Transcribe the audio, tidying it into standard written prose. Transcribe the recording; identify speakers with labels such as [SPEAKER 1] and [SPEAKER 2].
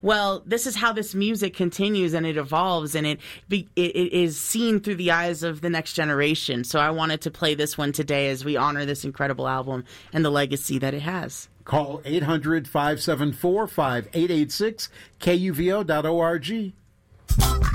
[SPEAKER 1] Well, this is how this music continues and it evolves, and it is seen through the eyes of the next generation. So I wanted to play this one today as we honor this incredible album and the legacy that it has.
[SPEAKER 2] Call 800-574-5886, KUVO.org.